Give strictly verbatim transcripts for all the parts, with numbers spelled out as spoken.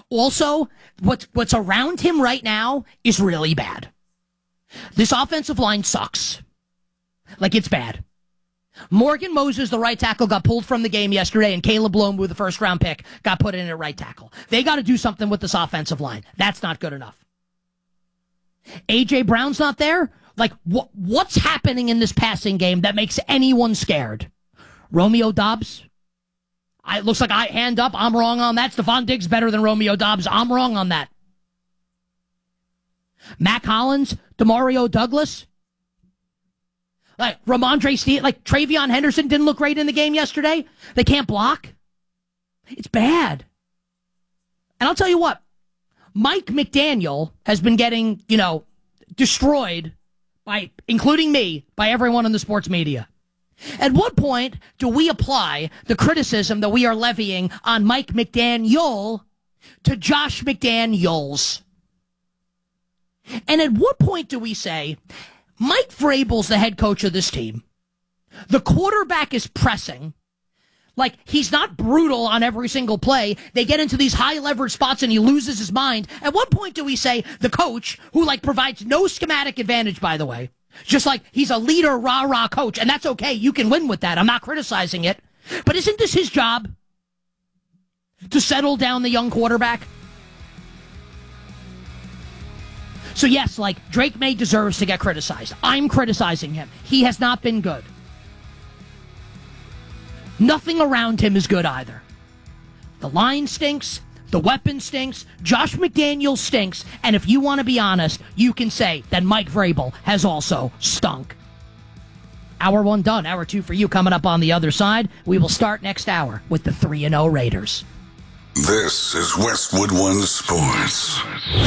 Also, what's, what's around him right now is really bad. This offensive line sucks. Like, it's bad. Morgan Moses, the right tackle, got pulled from the game yesterday, and Caleb Lomu, the first-round pick, got put in at right tackle. They got to do something with this offensive line. That's not good enough. A J. Brown's not there? Like, wh- what's happening in this passing game that makes anyone scared? Romeo Doubs? I, it looks like I hand up. I'm wrong on that. Stephon Diggs better than Romeo Doubs. I'm wrong on that. Mac Hollins? Demario Douglas? Like, Ramondre Steele, like, Travion Henderson didn't look great in the game yesterday. They can't block. It's bad. And I'll tell you what, Mike McDaniel has been getting, you know, destroyed by, including me, by everyone in the sports media. At what point do we apply the criticism that we are levying on Mike McDaniel to Josh McDaniels? And at what point do we say, Mike Vrabel's the head coach of this team. The quarterback is pressing. Like, he's not brutal on every single play. They get into these high leverage spots and he loses his mind. At what point do we say the coach, who, like, provides no schematic advantage, by the way, just like he's a leader, rah-rah coach, and that's okay. You can win with that. I'm not criticizing it. But isn't this his job? To settle down the young quarterback? So yes, like, Drake May deserves to get criticized. I'm criticizing him. He has not been good. Nothing around him is good either. The line stinks. The weapon stinks. Josh McDaniels stinks. And if you want to be honest, you can say that Mike Vrabel has also stunk. Hour one done. Hour two for you coming up on the other side. We will start next hour with the three and oh Raiders. This is Westwood One Sports.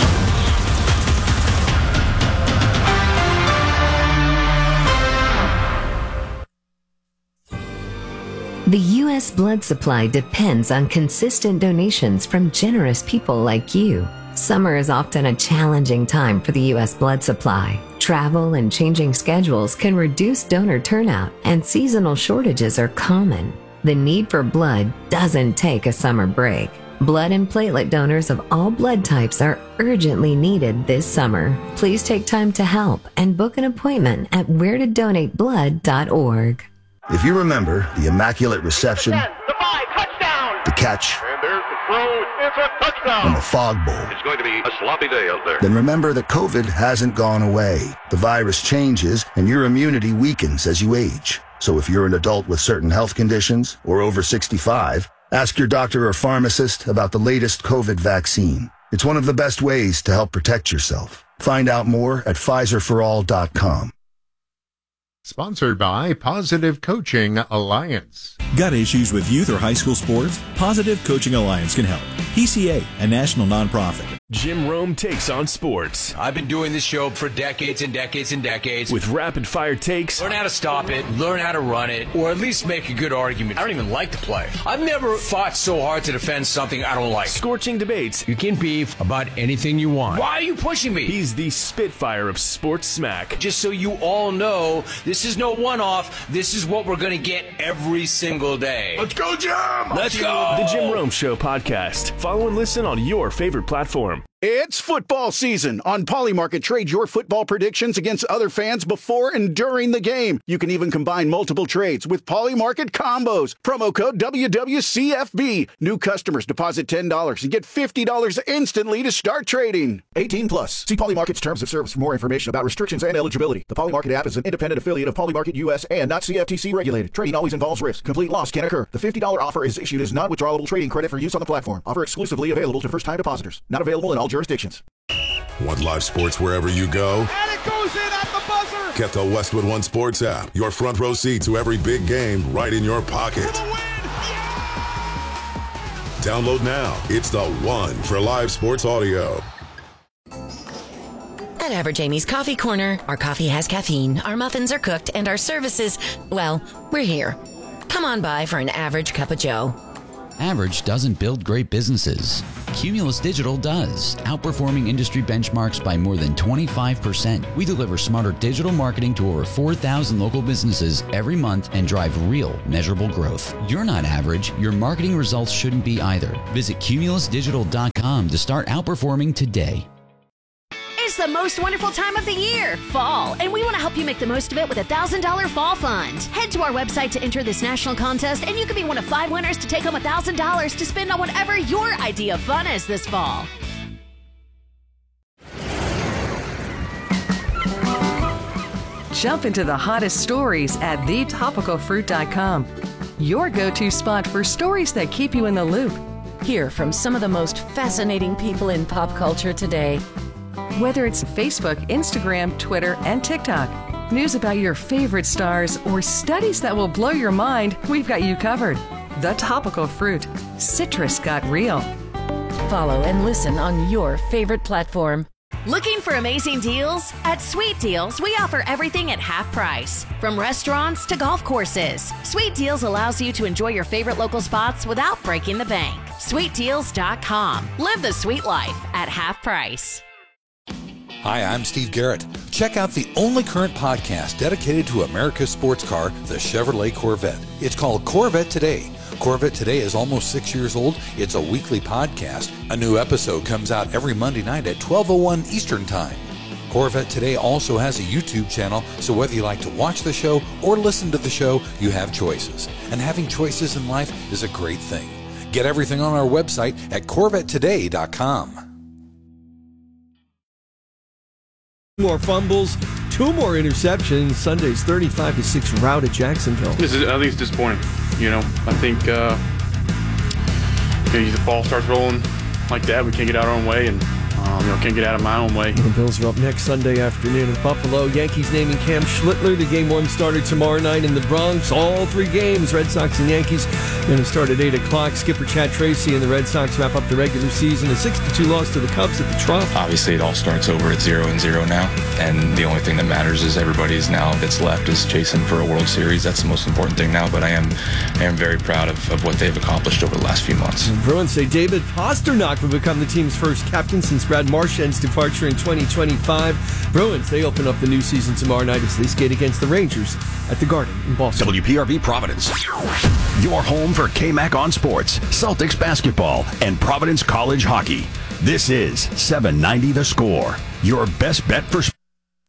The U S blood supply depends on consistent donations from generous people like you. Summer is often a challenging time for the U S blood supply. Travel and changing schedules can reduce donor turnout, and seasonal shortages are common. The need for blood doesn't take a summer break. Blood and platelet donors of all blood types are urgently needed this summer. Please take time to help and book an appointment at where to donate blood dot org. If you remember the immaculate reception, ten, the five, touchdown, the catch, and there's the throw, it's a touchdown, and the fog bowl, it's going to be a sloppy day out there. Then remember that COVID hasn't gone away. The virus changes, and your immunity weakens as you age. So if you're an adult with certain health conditions or over sixty-five, ask your doctor or pharmacist about the latest COVID vaccine. It's one of the best ways to help protect yourself. Find out more at Pfizer for all dot com. Sponsored by Positive Coaching Alliance. Got issues with youth or high school sports? Positive Coaching Alliance can help. P C A, a national nonprofit. Jim Rome takes on sports. I've been doing this show for decades and decades and decades. With rapid-fire takes. Learn how to stop it, learn how to run it, or at least make a good argument. I don't even like to play. I've never fought so hard to defend something I don't like. Scorching debates. You can beef about anything you want. Why are you pushing me? He's the Spitfire of sports smack. Just so you all know, this is no one-off. This is what we're going to get every single day. Let's go, Jim! Let's go! The Jim Rome Show podcast. Follow and listen on your favorite platform. It's football season. On Polymarket, trade your football predictions against other fans before and during the game. You can even combine multiple trades with Polymarket combos. Promo code W W C F B. New customers deposit ten dollars and get fifty dollars instantly to start trading. eighteen plus. See Polymarket's terms of service for more information about restrictions and eligibility. The Polymarket app is an independent affiliate of Polymarket U S and not C F T C regulated. Trading always involves risk. Complete loss can occur. The fifty dollars offer is issued as non-withdrawable trading credit for use on the platform. Offer exclusively available to first-time depositors. Not available in all jurisdictions. Want live sports wherever you go? And it goes in at the buzzer! Get the Westwood One Sports app. Your front row seat to every big game right in your pocket. Yeah! Download now. It's the one for live sports audio. At Average Amy's Coffee Corner, our coffee has caffeine, our muffins are cooked, and our services, well, we're here. Come on by for an average cup of joe. Average doesn't build great businesses. Cumulus Digital does, outperforming industry benchmarks by more than twenty-five percent. We deliver smarter digital marketing to over four thousand local businesses every month and drive real, measurable growth. You're not average. Your marketing results shouldn't be either. Visit cumulus digital dot com to start outperforming today. It's the most wonderful time of the year, fall, and we want to help you make the most of it with a one thousand dollars Fall Fund. Head to our website to enter this national contest, and you can be one of five winners to take home one thousand dollars to spend on whatever your idea of fun is this fall. Jump into the hottest stories at the topical fruit dot com, your go-to spot for stories that keep you in the loop. Hear from some of the most fascinating people in pop culture today. Whether it's Facebook, Instagram, Twitter, and TikTok, news about your favorite stars, or studies that will blow your mind, we've got you covered. The Topical Fruit. Citrus got real. Follow and listen on your favorite platform. Looking for amazing deals? At Sweet Deals, we offer everything at half price. From restaurants to golf courses, Sweet Deals allows you to enjoy your favorite local spots without breaking the bank. sweet deals dot com. Live the sweet life at half price. Hi, I'm Steve Garrett. Check out the only current podcast dedicated to America's sports car, the Chevrolet Corvette. It's called Corvette Today. Corvette Today is almost six years old. It's a weekly podcast. A new episode comes out every Monday night at twelve oh one Eastern Time. Corvette Today also has a YouTube channel, so whether you like to watch the show or listen to the show, you have choices. And having choices in life is a great thing. Get everything on our website at corvette today dot com. More fumbles, two more interceptions. Sunday's thirty-five to six rout at Jacksonville. This is at least disappointing. You know, I think uh, you know, the ball starts rolling like that. We can't get out our own way, and um, you know, can't get out of my own way. The Bills are up next Sunday afternoon in Buffalo. Yankees naming Cam Schlittler the game one starter tomorrow night in the Bronx. All three games, Red Sox and Yankees, going to start at eight o'clock. Skipper Chad Tracy and the Red Sox wrap up the regular season. A six to two loss to the Cubs at the Trop. Obviously, it all starts over at zero and zero now, and the only thing that matters is everybody's now that's left is chasing for a World Series. That's the most important thing now, but I am I am very proud of, of what they've accomplished over the last few months. The Bruins say David Pastrnak will become the team's first captain since Brad Marchand's departure in twenty twenty-five. Bruins, they open up the new season tomorrow night as they skate against the Rangers at the Garden in Boston. W P R V Providence, your home for K-Mac on sports, Celtics basketball, and Providence College hockey. This is seven ninety The Score, your best bet for sports.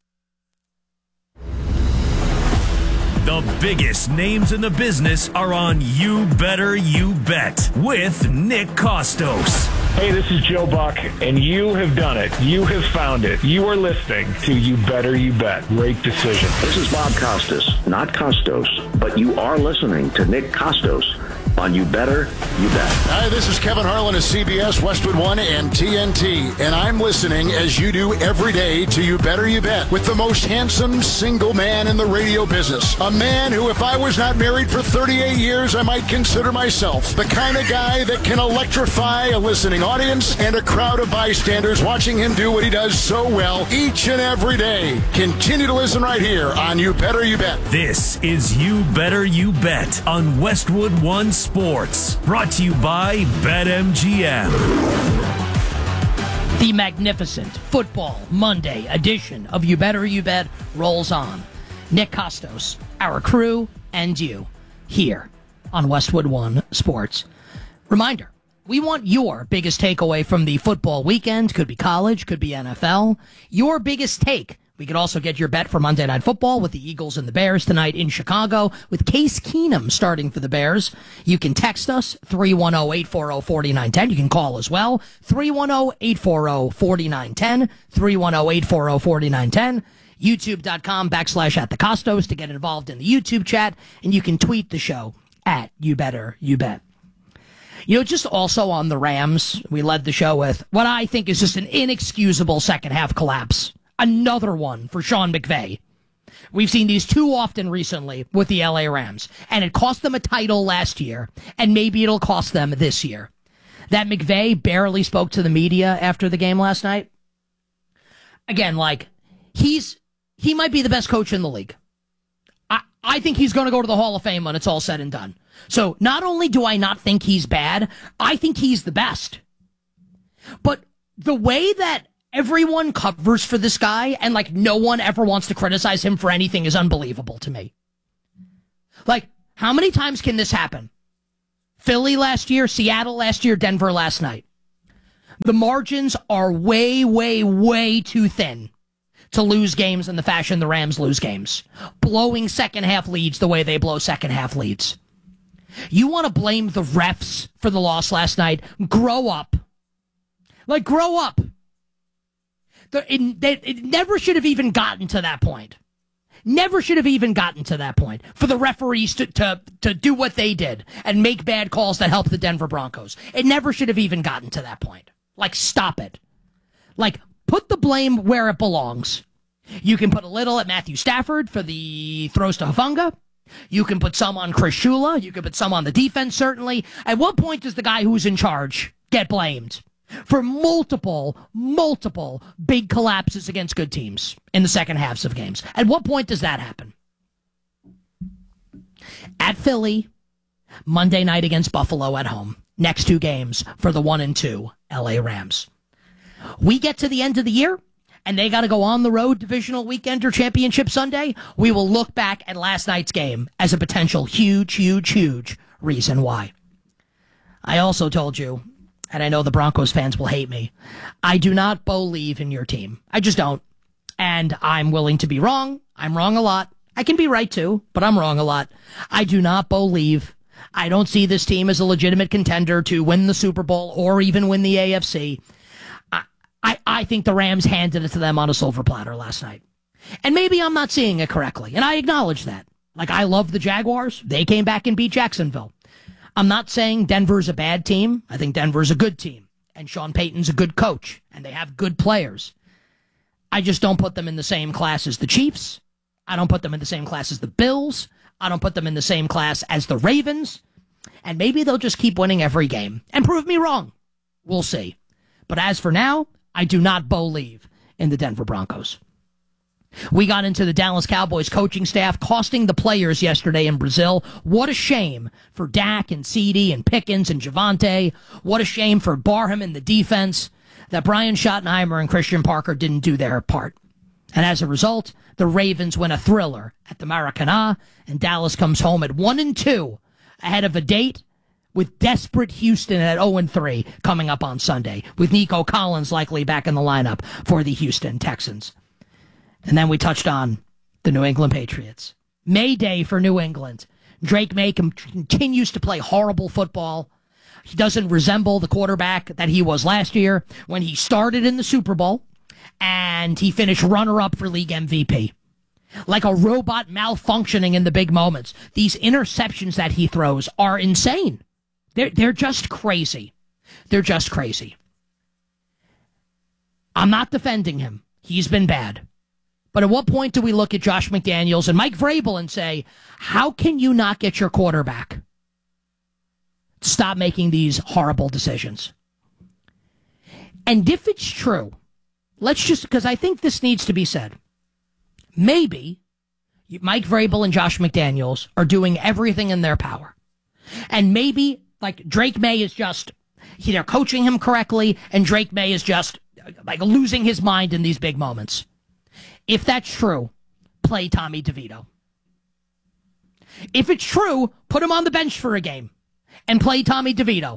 The biggest names in the business are on You Better You Bet with Nick Kostos. Hey, this is Joe Buck, and you have done it. You have found it. You are listening to You Better You Bet. Great decision. This is Bob Costas, not Costos, but you are listening to Nick Kostos on You Better You Bet. Hi, this is Kevin Harlan of C B S, Westwood One, and T N T, and I'm listening as you do every day to You Better You Bet with the most handsome single man in the radio business. A man who, if I was not married for thirty-eight years, I might consider myself the kind of guy that can electrify a listening audience and a crowd of bystanders watching him do what he does so well each and every day. Continue to listen right here on You Better You Bet. This is You Better You Bet on Westwood One Sports, brought to you by BetMGM. The magnificent Football Monday edition of You Better You Bet rolls on. Nick Kostos, our crew, and you here on Westwood One Sports. Reminder, we want your biggest takeaway from the football weekend. Could be college, could be N F L. Your biggest take. We could also get your bet for Monday Night Football with the Eagles and the Bears tonight in Chicago with Case Keenum starting for the Bears. You can text us, three one zero, eight four zero, four nine one zero. You can call as well, three one zero, eight four zero, four nine one zero, three one zero, eight four zero, four nine one zero. YouTube.com backslash at the Kostos to get involved in the YouTube chat, and you can tweet the show at You Better You Bet. You know, just also on the Rams, we led the show with what I think is just an inexcusable second half collapse. Another one for Sean McVay. We've seen these too often recently with the L A Rams, and it cost them a title last year, and maybe it'll cost them this year. That McVay barely spoke to the media after the game last night. Again, like, he's he might be the best coach in the league. I, I think he's going to go to the Hall of Fame when it's all said and done. So not only do I not think he's bad, I think he's the best. But the way that everyone covers for this guy and like no one ever wants to criticize him for anything is unbelievable to me. Like, how many times can this happen? Philly last year, Seattle last year, Denver last night. The margins are way, way, way too thin to lose games in the fashion the Rams lose games. Blowing second half leads the way they blow second half leads. You want to blame the refs for the loss last night? Grow up. Like, grow up. The, it, it never should have even gotten to that point. Never should have even gotten to that point for the referees to, to, to do what they did and make bad calls that help the Denver Broncos. It never should have even gotten to that point. Like, stop it. Like, put the blame where it belongs. You can put a little at Matthew Stafford for the throws to Hufanga. You can put some on Chris Shula. You can put some on the defense, certainly. At what point does the guy who's in charge get blamed for multiple, multiple big collapses against good teams in the second halves of games? At what point does that happen? At Philly, Monday night against Buffalo at home. Next two games for the one and two L A Rams. We get to the end of the year, and they got to go on the road divisional weekend or championship Sunday. We will look back at last night's game as a potential huge, huge, huge reason why. I also told you, and I know the Broncos fans will hate me, I do not believe in your team. I just don't. And I'm willing to be wrong. I'm wrong a lot. I can be right too, but I'm wrong a lot. I do not believe. I don't see this team as a legitimate contender to win the Super Bowl or even win the A F C. I, I, I think the Rams handed it to them on a silver platter last night. And maybe I'm not seeing it correctly, and I acknowledge that. Like, I love the Jaguars. They came back and beat Jacksonville. I'm not saying Denver's a bad team. I think Denver's a good team, and Sean Payton's a good coach, and they have good players. I just don't put them in the same class as the Chiefs. I don't put them in the same class as the Bills. I don't put them in the same class as the Ravens. And maybe they'll just keep winning every game and prove me wrong. We'll see. But as for now, I do not believe in the Denver Broncos. We got into the Dallas Cowboys coaching staff costing the players yesterday in Brazil. What a shame for Dak and CeeDee and Pickens and Javonte. What a shame for Barham and the defense that Brian Schottenheimer and Christian Parker didn't do their part. And as a result, the Ravens win a thriller at the Maracanã, and Dallas comes home at one and two ahead of a date with desperate Houston at oh and three coming up on Sunday, with Nico Collins likely back in the lineup for the Houston Texans. And then we touched on the New England Patriots. May Day for New England. Drake May continues to play horrible football. He doesn't resemble the quarterback that he was last year when he started in the Super Bowl, and he finished runner-up for league M V P. Like a robot malfunctioning in the big moments. These interceptions that he throws are insane. They're, they're just crazy. They're just crazy. I'm not defending him. He's been bad. But at what point do we look at Josh McDaniels and Mike Vrabel and say, how can you not get your quarterback to stop making these horrible decisions? And if it's true, let's just, because I think this needs to be said, maybe Mike Vrabel and Josh McDaniels are doing everything in their power. And maybe, like, Drake May is just, they're coaching him correctly, and Drake May is just, like, losing his mind in these big moments. If that's true, play Tommy DeVito. If it's true, put him on the bench for a game and play Tommy DeVito.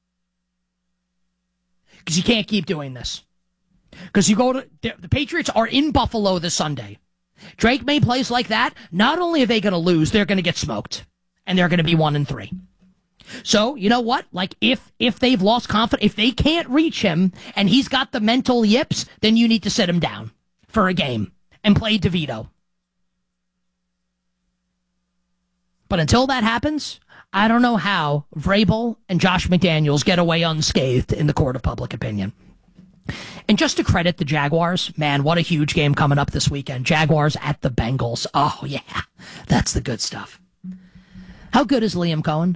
Because you can't keep doing this. Because you go to, the Patriots are in Buffalo this Sunday. Drake May plays like that. Not only are they going to lose, they're going to get smoked. And they're going to be one and three. So, you know what? Like, if if they've lost confidence, if they can't reach him and he's got the mental yips, then you need to sit him down for a game and play DeVito. But until that happens, I don't know how Vrabel and Josh McDaniels get away unscathed in the court of public opinion. And just to credit the Jaguars, man, what a huge game coming up this weekend. Jaguars at the Bengals. Oh, yeah, that's the good stuff. How good is Liam Cohen?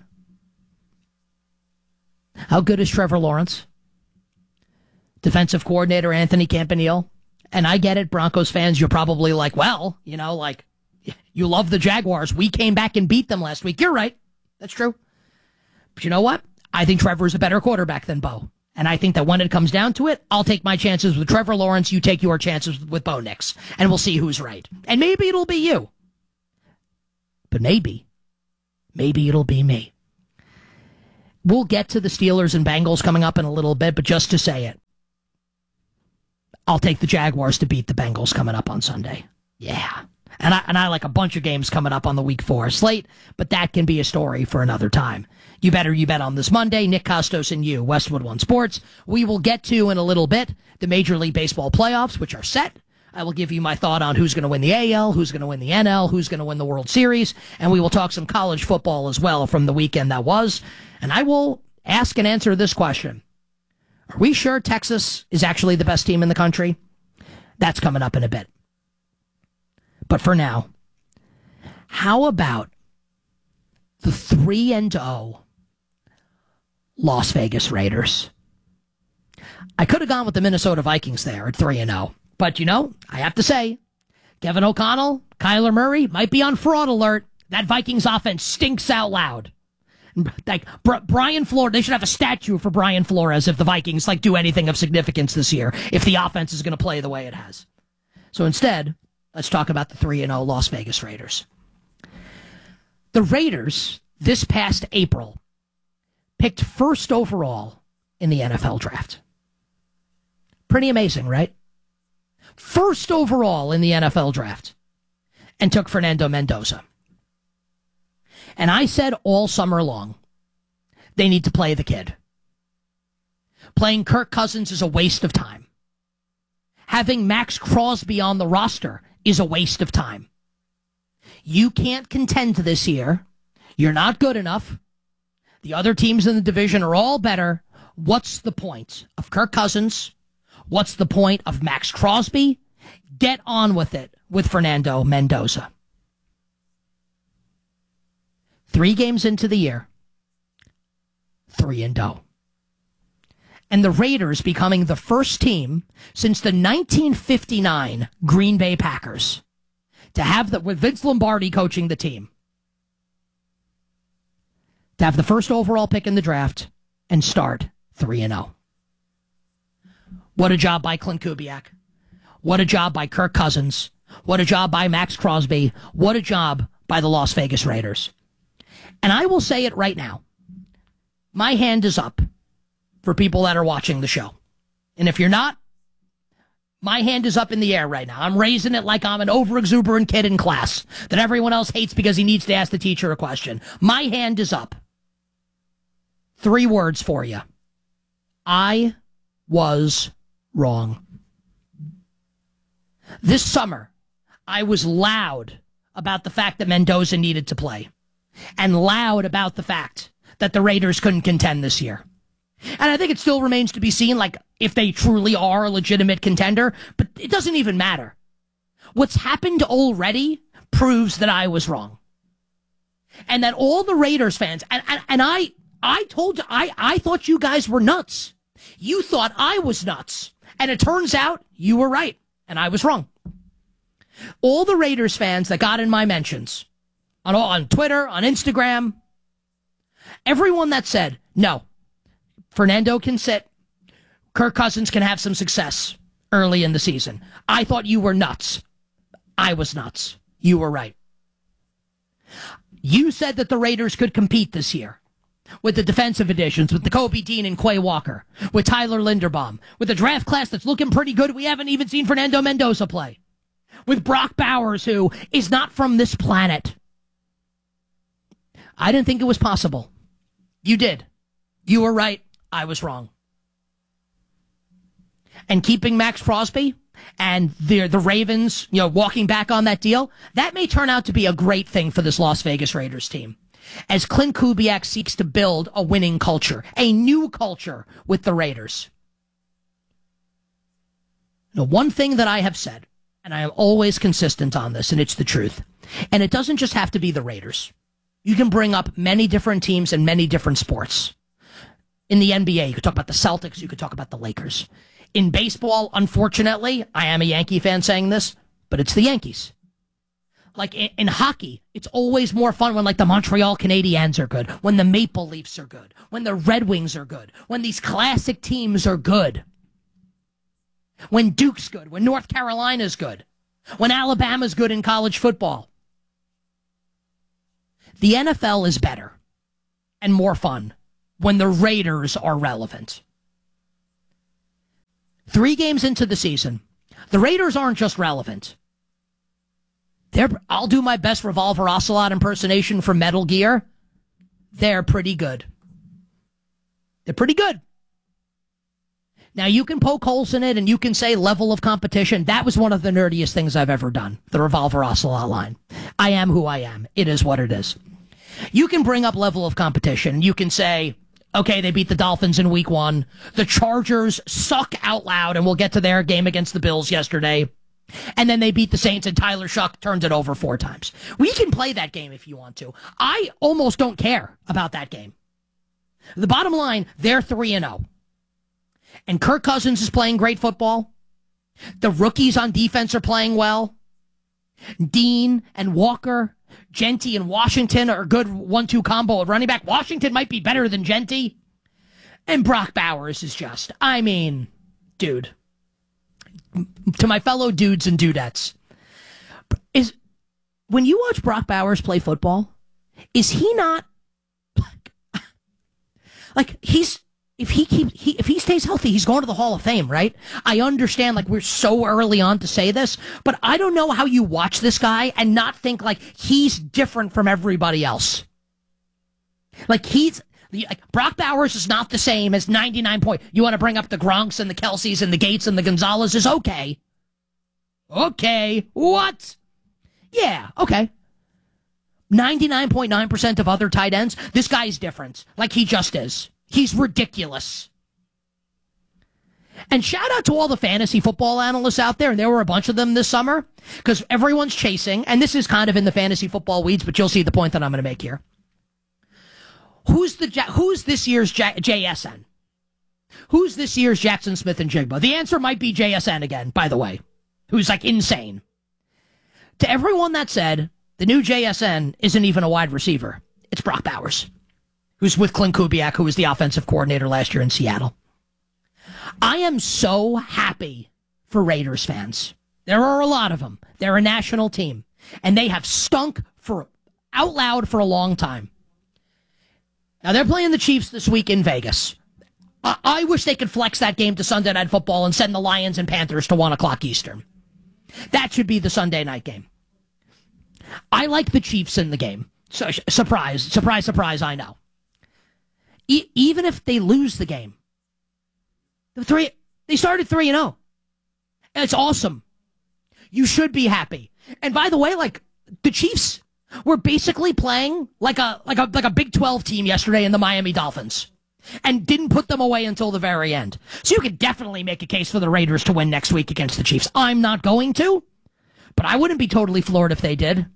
How good is Trevor Lawrence? Defensive coordinator Anthony Campanile. And I get it, Broncos fans, you're probably like, well, you know, like, you love the Jaguars. We came back and beat them last week. You're right. That's true. But you know what? I think Trevor is a better quarterback than Bo. And I think that when it comes down to it, I'll take my chances with Trevor Lawrence. You take your chances with Bo Nix. And we'll see who's right. And maybe it'll be you. But maybe, maybe it'll be me. We'll get to the Steelers and Bengals coming up in a little bit, but just to say it, I'll take the Jaguars to beat the Bengals coming up on Sunday. Yeah. And I, and I like a bunch of games coming up on the week four slate, but that can be a story for another time. You better you bet on this Monday. Nick Costos and you, Westwood One Sports. We will get to in a little bit the Major League Baseball playoffs, which are set. I will give you my thought on who's going to win the A L, who's going to win the N L, who's going to win the World Series, and we will talk some college football as well from the weekend that was. And I will ask and answer this question. Are we sure Texas is actually the best team in the country? That's coming up in a bit. But for now, how about the three and oh Las Vegas Raiders? I could have gone with the Minnesota Vikings there at three and oh. But, you know, I have to say, Kevin O'Connell, Kyler Murray might be on fraud alert. That Vikings offense stinks out loud. Like Br- Brian Flores, they should have a statue for Brian Flores if the Vikings like do anything of significance this year, if the offense is going to play the way it has. So instead, let's talk about the three and oh Las Vegas Raiders. The Raiders, this past April, picked first overall in the N F L draft. Pretty amazing, right? First overall in the N F L draft, and took Fernando Mendoza. And I said all summer long, they need to play the kid. Playing Kirk Cousins is a waste of time. Having Max Crosby on the roster is a waste of time. You can't contend this year. You're not good enough. The other teams in the division are all better. What's the point of Kirk Cousins? What's the point of Max Crosby? Get on with it with Fernando Mendoza. Three games into the year, three and oh. And the Raiders becoming the first team since the nineteen fifty-nine Green Bay Packers to have the, with Vince Lombardi coaching the team, to have the first overall pick in the draft and start three and oh. What a job by Clint Kubiak. What a job by Kirk Cousins. What a job by Max Crosby. What a job by the Las Vegas Raiders. And I will say it right now. My hand is up for people that are watching the show. And if you're not, my hand is up in the air right now. I'm raising it like I'm an overexuberant kid in class that everyone else hates because he needs to ask the teacher a question. My hand is up. Three words for you. I was wrong. This summer, I was loud about the fact that Mendoza needed to play, and loud about the fact that the Raiders couldn't contend this year. And I think it still remains to be seen, like, if they truly are a legitimate contender, but it doesn't even matter. What's happened already proves that I was wrong. And that all the Raiders fans, and, and, and I, I told you, I, I thought you guys were nuts. You thought I was nuts. And it turns out you were right, and I was wrong. All the Raiders fans that got in my mentions, on, on Twitter, on Instagram, everyone that said, no, Fernando can sit, Kirk Cousins can have some success early in the season. I thought you were nuts. I was nuts. You were right. You said that the Raiders could compete this year with the defensive additions, with the Kobe Dean and Quay Walker, with Tyler Linderbaum, with a draft class that's looking pretty good. We haven't even seen Fernando Mendoza play. With Brock Bowers, who is not from this planet. I didn't think it was possible. You did. You were right. I was wrong. And keeping Max Crosby and the the Ravens, you know, walking back on that deal, that may turn out to be a great thing for this Las Vegas Raiders team. As Clint Kubiak seeks to build a winning culture, a new culture with the Raiders. Now, one thing that I have said, and I am always consistent on this, and it's the truth, and it doesn't just have to be the Raiders. You can bring up many different teams and many different sports. In the N B A, you could talk about the Celtics, you could talk about the Lakers. In baseball, unfortunately, I am a Yankee fan saying this, but it's the Yankees. like in, in hockey, it's always more fun when like the Montreal Canadiens are good, when the Maple Leafs are good, when the Red Wings are good, when these classic teams are good, when Duke's good, when North Carolina's good, when Alabama's good in college football. The N F L is better and more fun when the Raiders are relevant. Three games into the season, the Raiders aren't just relevant. They're, I'll do my best Revolver Ocelot impersonation from Metal Gear. They're pretty good. They're pretty good. Now, you can poke holes in it and you can say level of competition. That was one of the nerdiest things I've ever done, the Revolver Ocelot line. I am who I am. It is what it is. You can bring up level of competition. You can say, okay, they beat the Dolphins in week one. The Chargers suck out loud, and we'll get to their game against the Bills yesterday. And then they beat the Saints, and Tyler Shuck turned it over four times. We can play that game if you want to. I almost don't care about that game. The bottom line, they're three and oh. And Kirk Cousins is playing great football. The rookies on defense are playing well. Dean and Walker, Genty and Washington are a good one two combo at running back. Washington might be better than Genty. And Brock Bowers is just, I mean, dude. To my fellow dudes and dudettes, is when you watch Brock Bowers play football, is he not like, like he's if he keep he if he stays healthy, he's going to the Hall of Fame, right? I understand, like, we're so early on to say this, but I don't know how you watch this guy and not think like he's different from everybody else. Like he's. Like, Brock Bowers is not the same as ninety-nine point. You want to bring up the Gronks and the Kelseys and the Gates and the Gonzalez's? Okay. Okay. What? Yeah, okay. ninety-nine point nine percent of other tight ends, this guy is different. Like, he just is. He's ridiculous. And shout out to all the fantasy football analysts out there, and there were a bunch of them this summer, because everyone's chasing, and this is kind of in the fantasy football weeds, but you'll see the point that I'm going to make here. Who's the who's this year's J- JSN? Who's this year's Jackson Smith and Jigba? The answer might be J S N again, by the way, who's like insane. To everyone that said the new J S N isn't even a wide receiver, it's Brock Bowers, who's with Clint Kubiak, who was the offensive coordinator last year in Seattle. I am so happy for Raiders fans. There are a lot of them. They're a national team, and they have stunk for out loud for a long time. Now, they're playing the Chiefs this week in Vegas. I, I wish they could flex that game to Sunday Night Football and send the Lions and Panthers to one o'clock Eastern. That should be the Sunday night game. I like the Chiefs in the game. So, surprise, surprise, surprise, I know. E- even if they lose the game, the three they started three and oh. It's awesome. You should be happy. And by the way, like, the Chiefs were basically playing like a like a like a Big twelve team yesterday in the Miami Dolphins, and didn't put them away until the very end. So you could definitely make a case for the Raiders to win next week against the Chiefs. I'm not going to, but I wouldn't be totally floored if they did.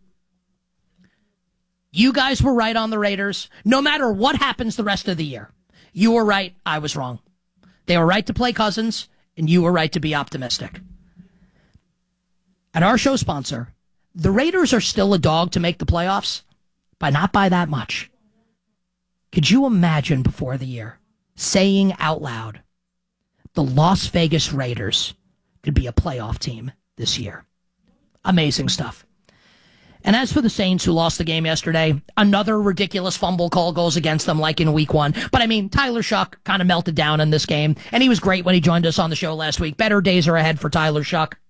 You guys were right on the Raiders. No matter what happens the rest of the year, you were right, I was wrong. They were right to play Cousins, and you were right to be optimistic. And our show sponsor, the Raiders are still a dog to make the playoffs, but not by that much. Could you imagine before the year saying out loud, the Las Vegas Raiders could be a playoff team this year? Amazing stuff. And as for the Saints, who lost the game yesterday, another ridiculous fumble call goes against them like in week one. But I mean, Tyler Shuck kind of melted down in this game, and he was great when he joined us on the show last week. Better days are ahead for Tyler Shuck.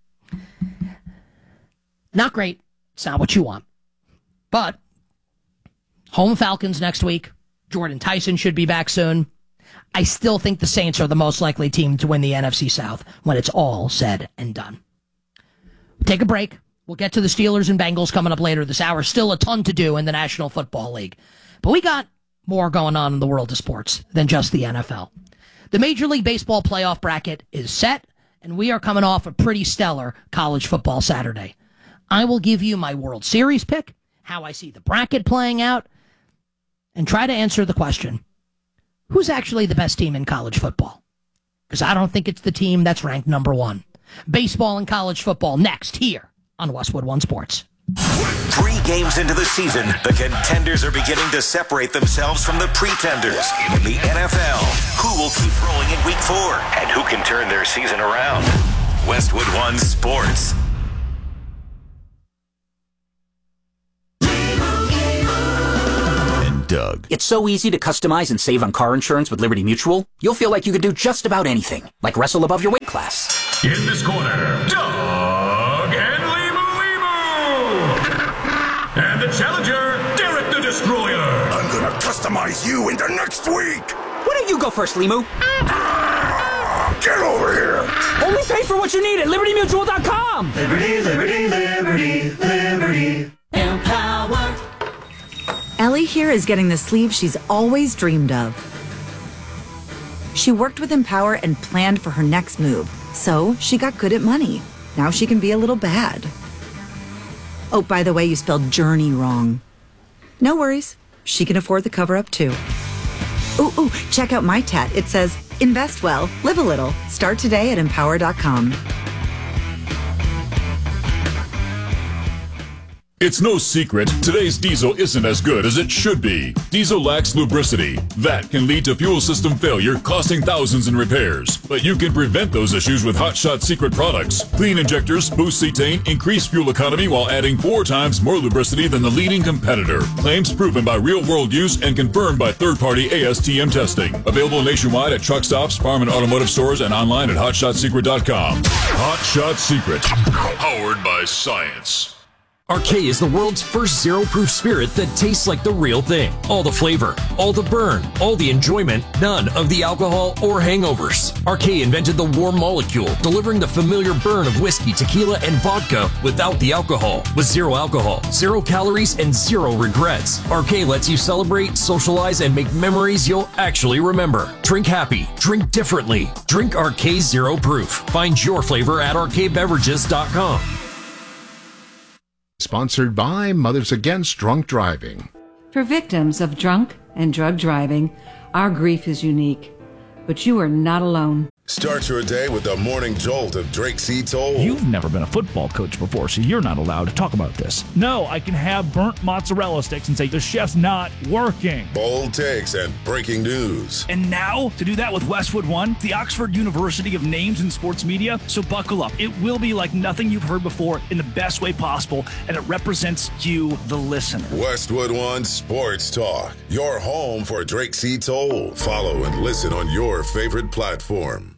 Not great. It's not what you want. But home Falcons next week. Jordan Tyson should be back soon. I still think the Saints are the most likely team to win the N F C South when it's all said and done. We'll take a break. We'll get to the Steelers and Bengals coming up later this hour. Still a ton to do in the National Football League. But we got more going on in the world of sports than just the N F L. The Major League Baseball playoff bracket is set, and we are coming off a pretty stellar college football Saturday. I will give you my World Series pick, how I see the bracket playing out, and try to answer the question, who's actually the best team in college football? Because I don't think it's the team that's ranked number one. Baseball and college football next here on Westwood One Sports. Three games into the season, the contenders are beginning to separate themselves from the pretenders. In the N F L, who will keep rolling in week four? And who can turn their season around? Westwood One Sports. And Doug. It's so easy to customize and save on car insurance with Liberty Mutual. You'll feel like you can do just about anything, like wrestle above your weight class. In this corner, Doug and Limu Limu. And the challenger, Derek the Destroyer. I'm gonna customize you into next week. Why don't you go first, Limu? Get over here. Only pay for what you need at Liberty Mutual dot com. Liberty, Liberty, Liberty, Liberty. Empower. Ellie here is getting the sleeve she's always dreamed of. She worked with Empower and planned for her next move, so she got good at money. Now she can be a little bad. Oh, by the way, you spelled journey wrong. No worries. She can afford the cover-up, too. Ooh, ooh, check out my tat. It says, invest well, live a little. Start today at empower dot com. It's no secret, today's diesel isn't as good as it should be. Diesel lacks lubricity. That can lead to fuel system failure, costing thousands in repairs. But you can prevent those issues with Hot Shot Secret products. Clean injectors, boost cetane, increase fuel economy while adding four times more lubricity than the leading competitor. Claims proven by real-world use and confirmed by third-party A S T M testing. Available nationwide at truck stops, farm and automotive stores, and online at hot shot secret dot com. Hot Shot Secret. Powered by science. Arcade is the world's first zero-proof spirit that tastes like the real thing. All the flavor, all the burn, all the enjoyment, none of the alcohol or hangovers. Arcade invented the warm molecule, delivering the familiar burn of whiskey, tequila, and vodka without the alcohol. With zero alcohol, zero calories, and zero regrets. Arcade lets you celebrate, socialize, and make memories you'll actually remember. Drink happy. Drink differently. Drink Arcade Zero Proof. Find your flavor at arcade beverages dot com. Sponsored by Mothers Against Drunk Driving. For victims of drunk and drug driving, our grief is unique, but you are not alone. Start your day with the morning jolt of Drake C. Toll. You've never been a football coach before, so you're not allowed to talk about this. No, I can have burnt mozzarella sticks and say the chef's not working. Bold takes and breaking news. And now, to do that with Westwood One, the Oxford University of Names in Sports Media, so buckle up. It will be like nothing you've heard before in the best way possible, and it represents you, the listener. Westwood One Sports Talk, your home for Drake C. Toll. Follow and listen on your favorite platform.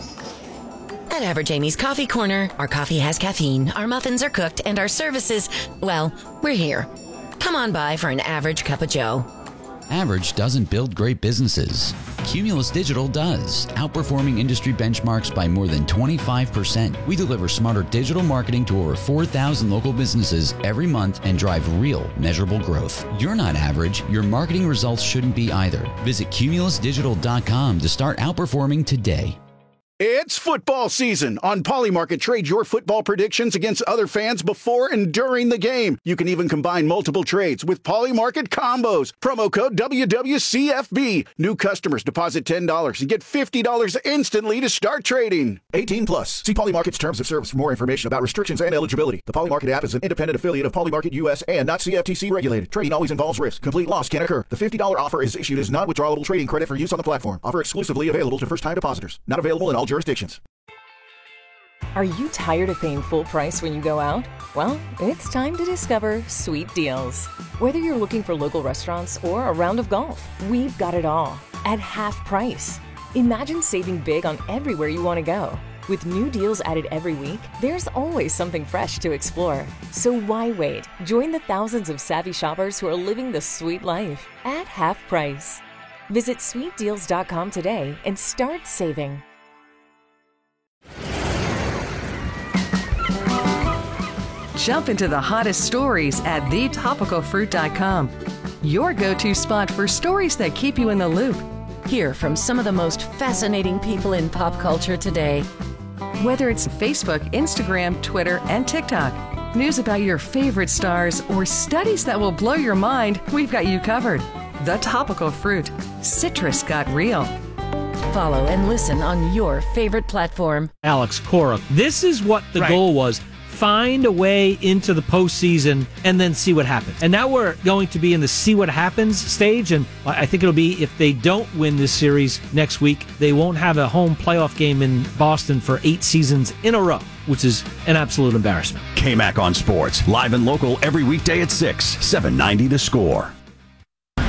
At Average Amy's Coffee Corner, our coffee has caffeine, our muffins are cooked, and our services, well, we're here. Come on by for an average cup of joe. Average doesn't build great businesses. Cumulus Digital does, outperforming industry benchmarks by more than twenty-five percent. We deliver smarter digital marketing to over four thousand local businesses every month and drive real, measurable growth. You're not average. Your marketing results shouldn't be either. Visit cumulus digital dot com to start outperforming today. It's football season. On Polymarket, trade your football predictions against other fans before and during the game. You can even combine multiple trades with Polymarket combos. Promo code W W C F B. New customers deposit ten dollars and get fifty dollars instantly to start trading. eighteen plus. See Polymarket's terms of service for more information about restrictions and eligibility. The Polymarket app is an independent affiliate of Polymarket U S and not C F T C regulated. Trading always involves risk. Complete loss can occur. The fifty dollars offer is issued as non-withdrawable trading credit for use on the platform. Offer exclusively available to first-time depositors. Not available in all jurisdictions. Are you tired of paying full price when you go out? Well, it's time to discover Sweet Deals. Whether you're looking for local restaurants or a round of golf, we've got it all at half price. Imagine saving big on everywhere you want to go. With new deals added every week, there's always something fresh to explore. So why wait? Join the thousands of savvy shoppers who are living the sweet life at half price. Visit sweet deals dot com today and start saving. Jump into the hottest stories at the topical fruit dot com. Your go-to spot for stories that keep you in the loop. Hear from some of the most fascinating people in pop culture today. Whether it's Facebook, Instagram, Twitter, and TikTok, news about your favorite stars, or studies that will blow your mind, we've got you covered. The Topical Fruit. Citrus got real. Follow and listen on your favorite platform. Alex Cora, this is what the Right. goal was. find a way into the postseason and then see what happens. And now we're going to be in the see what happens stage, and I think it'll be if they don't win this series next week, they won't have a home playoff game in Boston for eight seasons in a row, which is an absolute embarrassment. K-Mac on Sports, live and local every weekday at six, seven ninety The Score.